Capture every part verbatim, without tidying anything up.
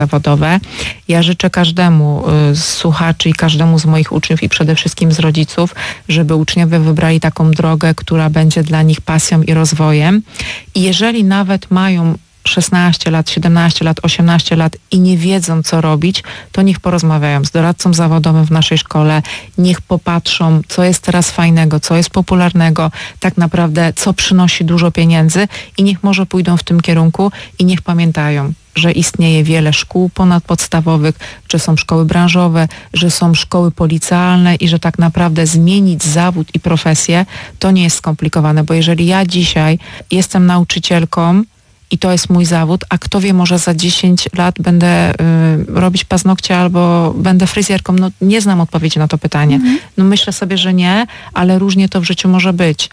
zawodowe. Ja życzę każdemu z słuchaczy i każdemu z moich uczniów i przede wszystkim z rodziców, żeby uczniowie wybrali taką drogę, która będzie dla nich pasją i rozwojem. I jeżeli nawet mają szesnaście lat, siedemnaście lat, osiemnaście lat i nie wiedzą, co robić, to niech porozmawiają z doradcą zawodowym w naszej szkole, niech popatrzą, co jest teraz fajnego, co jest popularnego, tak naprawdę, co przynosi dużo pieniędzy i niech może pójdą w tym kierunku i niech pamiętają, że istnieje wiele szkół ponadpodstawowych, że są szkoły branżowe, że są szkoły policjalne i że tak naprawdę zmienić zawód i profesję to nie jest skomplikowane, bo jeżeli ja dzisiaj jestem nauczycielką i to jest mój zawód, a kto wie, może za dziesięć lat będę y, robić paznokcie albo będę fryzjerką. No nie znam odpowiedzi na to pytanie. Mhm. No myślę sobie, że nie, ale różnie to w życiu może być.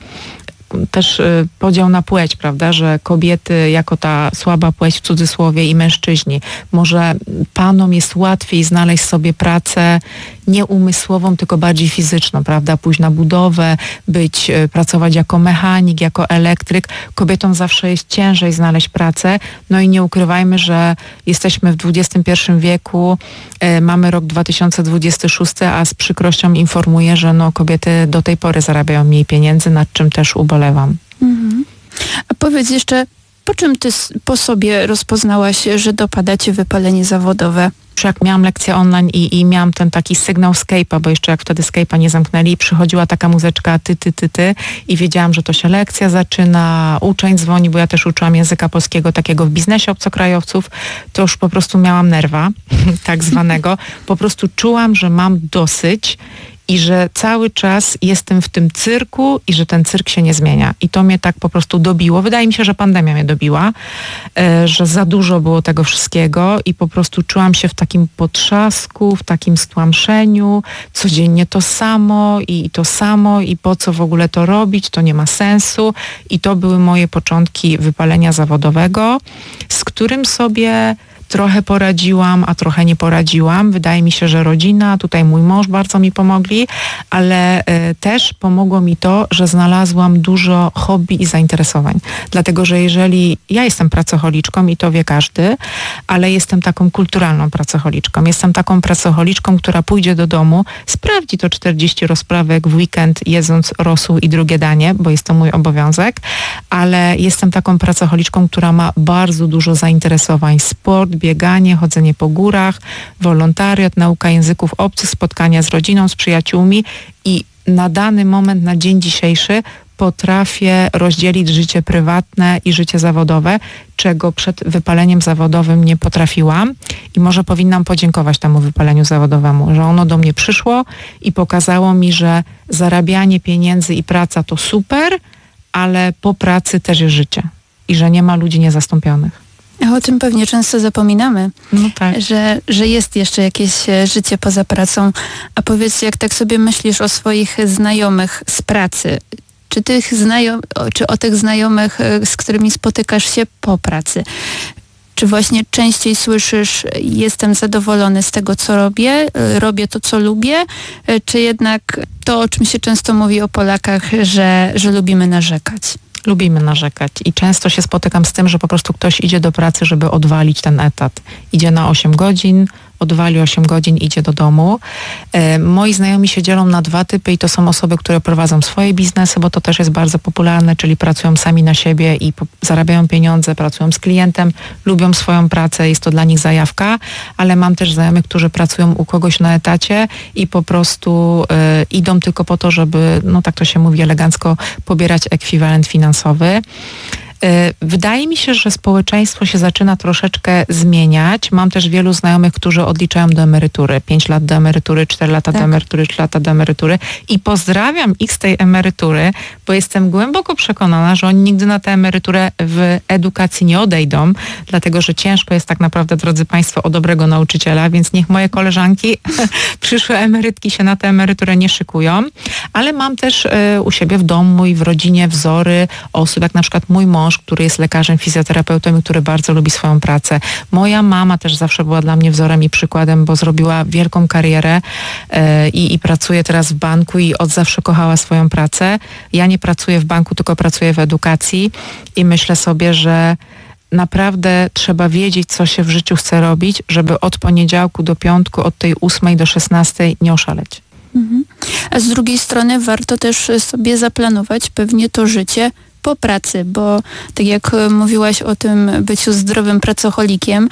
Też y, podział na płeć, prawda, że kobiety jako ta słaba płeć w cudzysłowie i mężczyźni. Może panom jest łatwiej znaleźć sobie pracę nie umysłową, tylko bardziej fizyczną, prawda, pójść na budowę, być, y, pracować jako mechanik, jako elektryk. Kobietom zawsze jest ciężej znaleźć pracę, no i nie ukrywajmy, że jesteśmy w dwudziestym pierwszym wieku, y, mamy rok dwa tysiące dwudziesty szósty, a z przykrością informuję, że no kobiety do tej pory zarabiają mniej pieniędzy, nad czym też ubolewam. Mhm. A powiedz jeszcze, po czym ty po sobie rozpoznałaś, że dopada cię wypalenie zawodowe? Jak miałam lekcję online i, i miałam ten taki sygnał Skype'a, bo jeszcze jak wtedy Skype'a nie zamknęli, przychodziła taka muzyczka ty, ty, ty, ty i wiedziałam, że to się lekcja zaczyna, uczeń dzwoni, bo ja też uczyłam języka polskiego takiego w biznesie obcokrajowców, to już po prostu miałam nerwa, tak zwanego. Po prostu czułam, że mam dosyć i że cały czas jestem w tym cyrku i że ten cyrk się nie zmienia. I to mnie tak po prostu dobiło. Wydaje mi się, że pandemia mnie dobiła, e, że za dużo było tego wszystkiego i po prostu czułam się w takim potrzasku, w takim stłamszeniu, codziennie to samo i, i to samo i po co w ogóle to robić, to nie ma sensu. I to były moje początki wypalenia zawodowego, z którym sobie trochę poradziłam, a trochę nie poradziłam. Wydaje mi się, że rodzina, tutaj mój mąż bardzo mi pomogli, ale y, też pomogło mi to, że znalazłam dużo hobby i zainteresowań. Dlatego, że jeżeli ja jestem pracocholiczką i to wie każdy, ale jestem taką kulturalną pracocholiczką. Jestem taką pracocholiczką, która pójdzie do domu, sprawdzi to czterdzieści rozprawek w weekend, jedząc rosół i drugie danie, bo jest to mój obowiązek, ale jestem taką pracocholiczką, która ma bardzo dużo zainteresowań. Sport, bieganie, chodzenie po górach, wolontariat, nauka języków obcych, spotkania z rodziną, z przyjaciółmi i na dany moment, na dzień dzisiejszy potrafię rozdzielić życie prywatne i życie zawodowe, czego przed wypaleniem zawodowym nie potrafiłam i może powinnam podziękować temu wypaleniu zawodowemu, że ono do mnie przyszło i pokazało mi, że zarabianie pieniędzy i praca to super, ale po pracy też jest życie i że nie ma ludzi niezastąpionych. O tym pewnie często zapominamy, no tak. że, że jest jeszcze jakieś życie poza pracą. A powiedz, jak tak sobie myślisz o swoich znajomych z pracy, czy, tych znajom, czy o tych znajomych, z którymi spotykasz się po pracy, czy właśnie częściej słyszysz, jestem zadowolony z tego, co robię, robię to, co lubię, czy jednak to, o czym się często mówi o Polakach, że, że lubimy narzekać? Lubimy narzekać i często się spotykam z tym, że po prostu ktoś idzie do pracy, żeby odwalić ten etat. Idzie na osiem godzin, odwali osiem godzin, idzie do domu. E, moi znajomi się dzielą na dwa typy i to są osoby, które prowadzą swoje biznesy, bo to też jest bardzo popularne, czyli pracują sami na siebie i po, zarabiają pieniądze, pracują z klientem, lubią swoją pracę, jest to dla nich zajawka, ale mam też znajomych, którzy pracują u kogoś na etacie i po prostu e, idą tylko po to, żeby, no tak to się mówi elegancko, pobierać ekwiwalent finansowy. Wydaje mi się, że społeczeństwo się zaczyna troszeczkę zmieniać. Mam też wielu znajomych, którzy odliczają do emerytury. pięć lat do emerytury, cztery lata tak. do emerytury, trzy lata do emerytury. I pozdrawiam ich z tej emerytury, bo jestem głęboko przekonana, że oni nigdy na tę emeryturę w edukacji nie odejdą, dlatego że ciężko jest tak naprawdę, drodzy Państwo, o dobrego nauczyciela, więc niech moje koleżanki, przyszłe emerytki się na tę emeryturę nie szykują. Ale mam też y, u siebie w domu i w rodzinie wzory osób, jak na przykład mój mąż, który jest lekarzem, fizjoterapeutą i który bardzo lubi swoją pracę. Moja mama też zawsze była dla mnie wzorem i przykładem, bo zrobiła wielką karierę e, i, i pracuje teraz w banku i od zawsze kochała swoją pracę. Ja nie pracuję w banku, tylko pracuję w edukacji i myślę sobie, że naprawdę trzeba wiedzieć, co się w życiu chce robić, żeby od poniedziałku do piątku, od tej ósmej do szesnastej nie oszaleć. Mhm. A z drugiej strony warto też sobie zaplanować pewnie to życie po pracy, bo tak jak mówiłaś o tym byciu zdrowym pracocholikiem,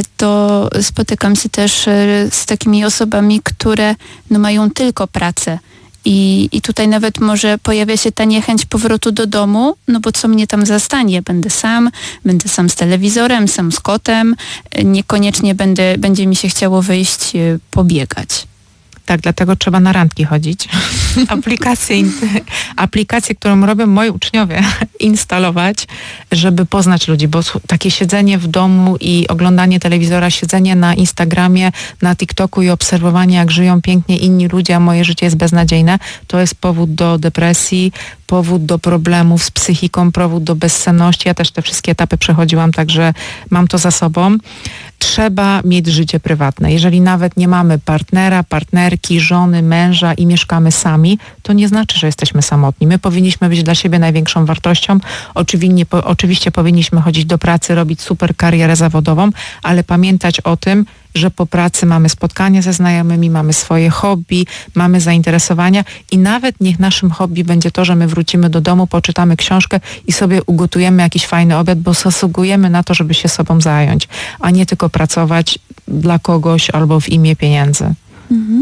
to spotykam się też z takimi osobami, które no, mają tylko pracę. I, I tutaj nawet może pojawia się ta niechęć powrotu do domu, no bo co mnie tam zastanie? Będę sam, będę sam z telewizorem, sam z kotem, niekoniecznie będę, będzie mi się chciało wyjść pobiegać. Tak, dlatego trzeba na randki chodzić. Aplikację, aplikację, którą robią moi uczniowie, instalować, żeby poznać ludzi, bo takie siedzenie w domu i oglądanie telewizora, siedzenie na Instagramie, na TikToku i obserwowanie, jak żyją pięknie inni ludzie, a moje życie jest beznadziejne, to jest powód do depresji, powód do problemów z psychiką, powód do bezsenności. Ja też te wszystkie etapy przechodziłam, także mam to za sobą. Trzeba mieć życie prywatne. Jeżeli nawet nie mamy partnera, partnerki, żony, męża i mieszkamy sami, to nie znaczy, że jesteśmy samotni. My powinniśmy być dla siebie największą wartością. Oczywiście, po, oczywiście powinniśmy chodzić do pracy, robić super karierę zawodową, ale pamiętać o tym, że po pracy mamy spotkania ze znajomymi, mamy swoje hobby, mamy zainteresowania i nawet niech naszym hobby będzie to, że my wrócimy do domu, poczytamy książkę i sobie ugotujemy jakiś fajny obiad, bo zasługujemy na to, żeby się sobą zająć, a nie tylko pracować dla kogoś albo w imię pieniędzy. Mhm.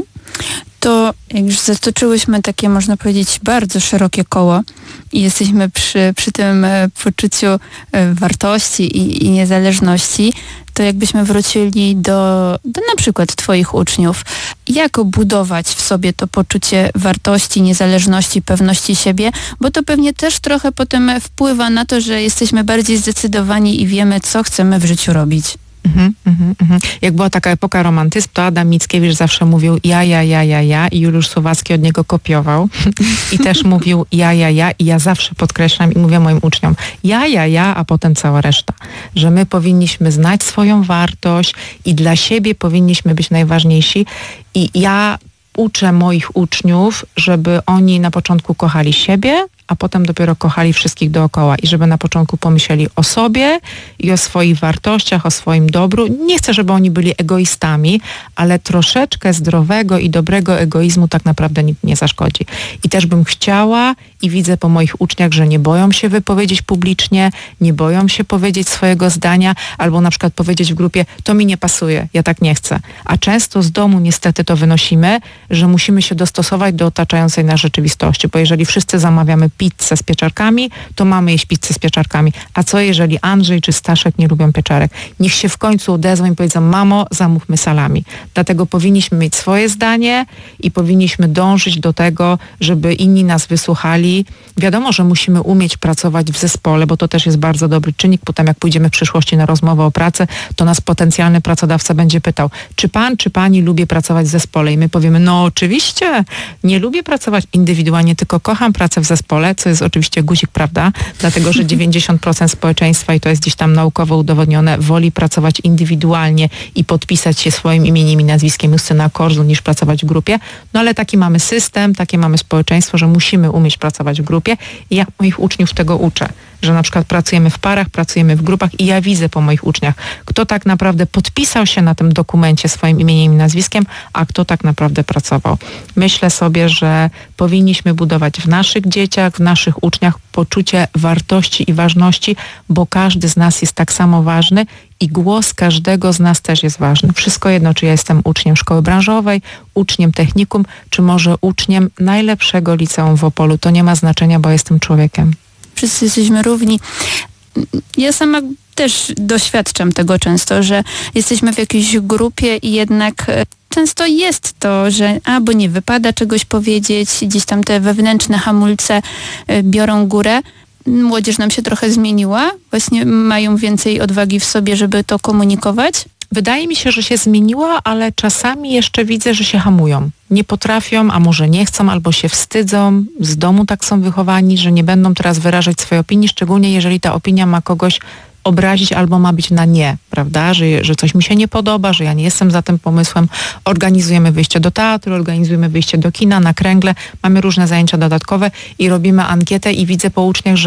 To jak już zatoczyłyśmy takie, można powiedzieć, bardzo szerokie koło i jesteśmy przy, przy tym e, poczuciu e, wartości i, i niezależności, to jakbyśmy wrócili do, do na przykład twoich uczniów. Jak budować w sobie to poczucie wartości, niezależności, pewności siebie? Bo to pewnie też trochę potem wpływa na to, że jesteśmy bardziej zdecydowani i wiemy, co chcemy w życiu robić. Mhm, mhm, mhm. Jak była taka epoka romantyzmu, to Adam Mickiewicz zawsze mówił ja, ja, ja, ja, ja i Juliusz Słowacki od niego kopiował i też mówił ja, ja, ja i ja zawsze podkreślam i mówię moim uczniom ja, ja, ja, a potem cała reszta. Że my powinniśmy znać swoją wartość i dla siebie powinniśmy być najważniejsi i ja uczę moich uczniów, żeby oni na początku kochali siebie, a potem dopiero kochali wszystkich dookoła i żeby na początku pomyśleli o sobie i o swoich wartościach, o swoim dobru. Nie chcę, żeby oni byli egoistami, ale troszeczkę zdrowego i dobrego egoizmu tak naprawdę nikt nie zaszkodzi. I też bym chciała i widzę po moich uczniach, że nie boją się wypowiedzieć publicznie, nie boją się powiedzieć swojego zdania, albo na przykład powiedzieć w grupie, to mi nie pasuje, ja tak nie chcę. A często z domu niestety to wynosimy, że musimy się dostosować do otaczającej nas rzeczywistości, bo jeżeli wszyscy zamawiamy pizzę z pieczarkami, to mamy jeść pizzę z pieczarkami. A co jeżeli Andrzej czy Staszek nie lubią pieczarek? Niech się w końcu odezwą i powiedzą, mamo, zamówmy salami. Dlatego powinniśmy mieć swoje zdanie i powinniśmy dążyć do tego, żeby inni nas wysłuchali. Wiadomo, że musimy umieć pracować w zespole, bo to też jest bardzo dobry czynnik. Potem jak pójdziemy w przyszłości na rozmowę o pracę, to nas potencjalny pracodawca będzie pytał, czy pan, czy pani lubi pracować w zespole? I my powiemy, no oczywiście, nie lubię pracować indywidualnie, tylko kocham pracę w zespole, co jest oczywiście guzik, prawda? Dlatego, że dziewięćdziesiąt procent społeczeństwa, i to jest gdzieś tam naukowo udowodnione, woli pracować indywidualnie i podpisać się swoim imieniem i nazwiskiem Justyna Korzu, niż pracować w grupie. No ale taki mamy system, takie mamy społeczeństwo, że musimy umieć pracować w grupie i ja moich uczniów tego uczę, że na przykład pracujemy w parach, pracujemy w grupach i ja widzę po moich uczniach, kto tak naprawdę podpisał się na tym dokumencie swoim imieniem i nazwiskiem, a kto tak naprawdę pracował. Myślę sobie, że powinniśmy budować w naszych dzieciach, w naszych uczniach poczucie wartości i ważności, bo każdy z nas jest tak samo ważny i głos każdego z nas też jest ważny. Wszystko jedno, czy ja jestem uczniem szkoły branżowej, uczniem technikum, czy może uczniem najlepszego liceum w Opolu. To nie ma znaczenia, bo jestem człowiekiem. Wszyscy jesteśmy równi. Ja sama też doświadczam tego często, że jesteśmy w jakiejś grupie i jednak często jest to, że albo nie wypada czegoś powiedzieć, gdzieś tam te wewnętrzne hamulce biorą górę. Młodzież nam się trochę zmieniła, właśnie mają więcej odwagi w sobie, żeby to komunikować. Wydaje mi się, że się zmieniła, ale czasami jeszcze widzę, że się hamują. Nie potrafią, a może nie chcą, albo się wstydzą. Z domu tak są wychowani, że nie będą teraz wyrażać swojej opinii, szczególnie jeżeli ta opinia ma kogoś obrazić albo ma być na nie, prawda? Że, że coś mi się nie podoba, że ja nie jestem za tym pomysłem. Organizujemy wyjście do teatru, organizujemy wyjście do kina, na kręgle, mamy różne zajęcia dodatkowe i robimy ankietę i widzę po uczniach, że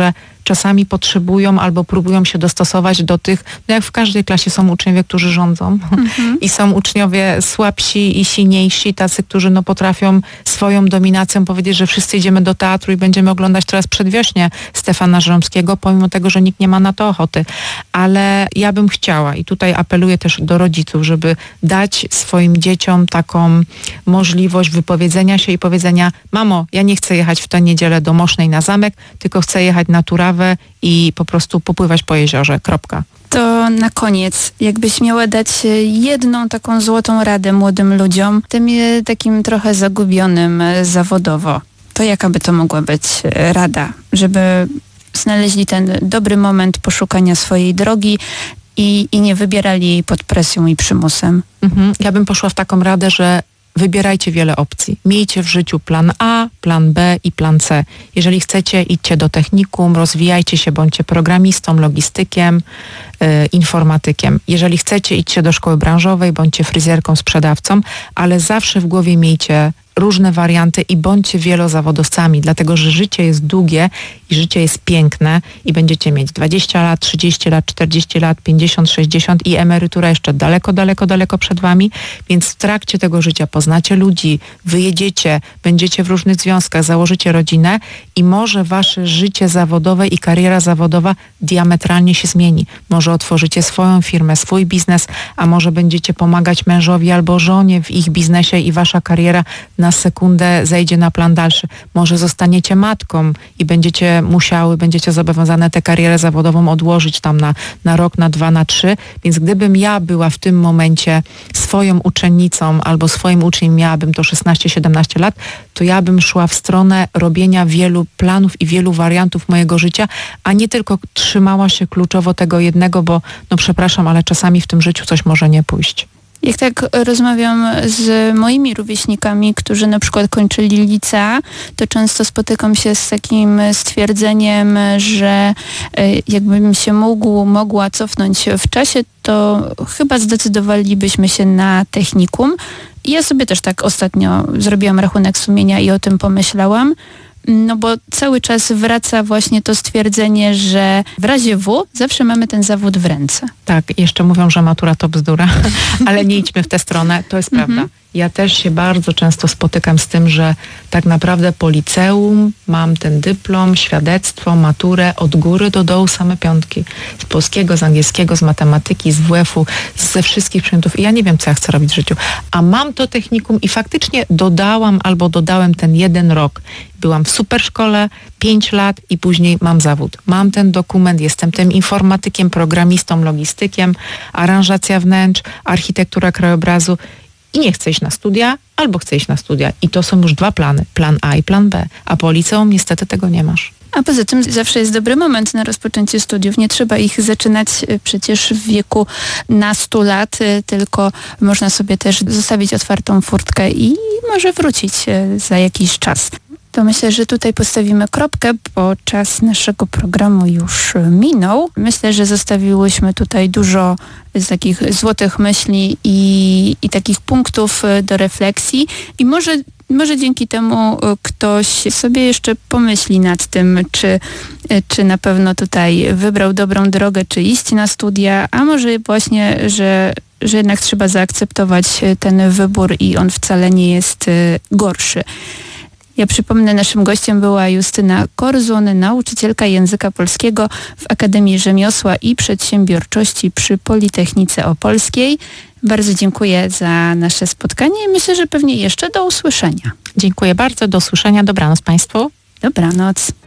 czasami potrzebują albo próbują się dostosować do tych, no jak w każdej klasie są uczniowie, którzy rządzą mhm. i są uczniowie słabsi i silniejsi, tacy, którzy no potrafią swoją dominacją powiedzieć, że wszyscy idziemy do teatru i będziemy oglądać teraz Przedwiośnie Stefana Żeromskiego, pomimo tego, że nikt nie ma na to ochoty. Ale ja bym chciała i tutaj apeluję też do rodziców, żeby dać swoim dzieciom taką możliwość wypowiedzenia się i powiedzenia: mamo, ja nie chcę jechać w tę niedzielę do Mosznej na zamek, tylko chcę jechać na Turawę i po prostu popływać po jeziorze. Kropka. To na koniec, jakbyś miała dać jedną taką złotą radę młodym ludziom, tym takim trochę zagubionym zawodowo, to jaka by to mogła być rada, żeby znaleźli ten dobry moment poszukania swojej drogi i, i nie wybierali jej pod presją i przymusem? Mhm. Ja bym poszła w taką radę, że wybierajcie wiele opcji. Miejcie w życiu plan A, plan B i plan C. Jeżeli chcecie, idźcie do technikum, rozwijajcie się, bądźcie programistą, logistykiem, yy, informatykiem. Jeżeli chcecie, idźcie do szkoły branżowej, bądźcie fryzjerką, sprzedawcą, ale zawsze w głowie miejcie różne warianty i bądźcie wielozawodowcami, dlatego że życie jest długie i życie jest piękne i będziecie mieć dwadzieścia lat, trzydzieści lat, czterdzieści lat, pięćdziesiąt, sześćdziesiąt i emerytura jeszcze daleko, daleko, daleko przed wami, więc w trakcie tego życia poznacie ludzi, wyjedziecie, będziecie w różnych związkach, założycie rodzinę i może wasze życie zawodowe i kariera zawodowa diametralnie się zmieni. Może otworzycie swoją firmę, swój biznes, a może będziecie pomagać mężowi albo żonie w ich biznesie i wasza kariera na sekundę zejdzie na plan dalszy. Może zostaniecie matką i będziecie musiały, będziecie zobowiązane tę karierę zawodową odłożyć tam na, na rok, na dwa, na trzy. Więc gdybym ja była w tym momencie swoją uczennicą albo swoim uczniem, miałabym to szesnaście siedemnaście lat, to ja bym szła w stronę robienia wielu planów i wielu wariantów mojego życia, a nie tylko trzymała się kluczowo tego jednego, bo no przepraszam, ale czasami w tym życiu coś może nie pójść. Jak tak rozmawiam z moimi rówieśnikami, którzy na przykład kończyli licea, to często spotykam się z takim stwierdzeniem, że jakbym się mógł, mogła cofnąć w czasie, to chyba zdecydowalibyśmy się na technikum. I ja sobie też tak ostatnio zrobiłam rachunek sumienia i o tym pomyślałam. No bo cały czas wraca właśnie to stwierdzenie, że w razie W zawsze mamy ten zawód w ręce. Tak, jeszcze mówią, że matura to bzdura, ale nie idźmy w tę stronę, to jest prawda. Mhm. Ja też się bardzo często spotykam z tym, że tak naprawdę po liceum mam ten dyplom, świadectwo, maturę od góry do dołu same piątki. Z polskiego, z angielskiego, z matematyki, z W F-u, ze wszystkich przedmiotów i ja nie wiem, co ja chcę robić w życiu. A mam to technikum i faktycznie dodałam albo dodałem ten jeden rok. Byłam w superszkole, pięć lat i później mam zawód. Mam ten dokument, jestem tym informatykiem, programistą, logistykiem, aranżacja wnętrz, architektura krajobrazu. I nie chcę iść na studia, albo chcę iść na studia. I to są już dwa plany, plan A i plan B. A po liceum niestety tego nie masz. A poza tym zawsze jest dobry moment na rozpoczęcie studiów. Nie trzeba ich zaczynać przecież w wieku nastu lat, tylko można sobie też zostawić otwartą furtkę i może wrócić za jakiś czas. To myślę, że tutaj postawimy kropkę, bo czas naszego programu już minął. Myślę, że zostawiłyśmy tutaj dużo z takich złotych myśli i, i takich punktów do refleksji i może, może dzięki temu ktoś sobie jeszcze pomyśli nad tym, czy, czy na pewno tutaj wybrał dobrą drogę, czy iść na studia, a może właśnie, że że jednak trzeba zaakceptować ten wybór i on wcale nie jest gorszy. Ja przypomnę, naszym gościem była Justyna Korzun, nauczycielka języka polskiego w Akademii Rzemiosła i Przedsiębiorczości przy Politechnice Opolskiej. Bardzo dziękuję za nasze spotkanie i myślę, że pewnie jeszcze do usłyszenia. Dziękuję bardzo, do usłyszenia, dobranoc Państwu. Dobranoc.